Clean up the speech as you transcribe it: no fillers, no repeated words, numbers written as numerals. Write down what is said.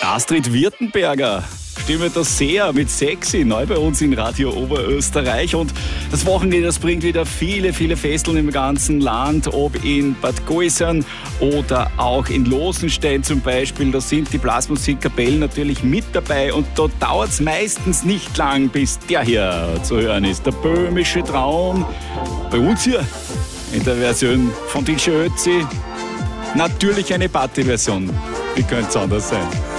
Astrid Wirtenberger, Stimme das sehr mit Sexy, neu bei uns in Radio Oberösterreich. Und das Wochenende, das bringt wieder viele Festeln im ganzen Land, ob in Bad Goisern oder auch in Losenstein zum Beispiel. Da sind die Blasmusikkapellen natürlich mit dabei und da dauert es meistens nicht lang, bis der hier zu hören ist. Der böhmische Traum, bei uns hier in der Version von DJ Ötzi. Natürlich eine Partyversion, wie könnte es anders sein?